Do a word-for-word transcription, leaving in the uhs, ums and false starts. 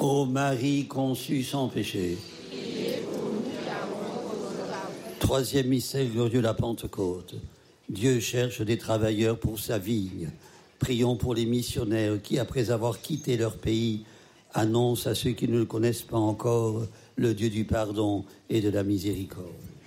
Ô Marie conçue sans péché. Troisième mystère glorieux, la Pentecôte. Dieu cherche des travailleurs pour sa vigne. Prions pour les missionnaires qui, après avoir quitté leur pays, annoncent à ceux qui ne le connaissent pas encore le Dieu du pardon et de la miséricorde.